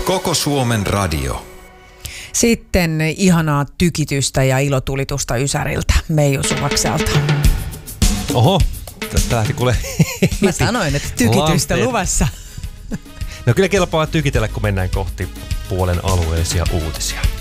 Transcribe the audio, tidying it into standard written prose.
Koko Suomen radio. Sitten ihanaa tykitystä ja ilotulitusta Ysäriltä, Meiju Suvakselta. Oho, tästä lähti kuule. Mä sanoin, että tykitystä luvassa. No kyllä kelpaa tykitellä, kun mennään kohti puolen alueellisia uutisia.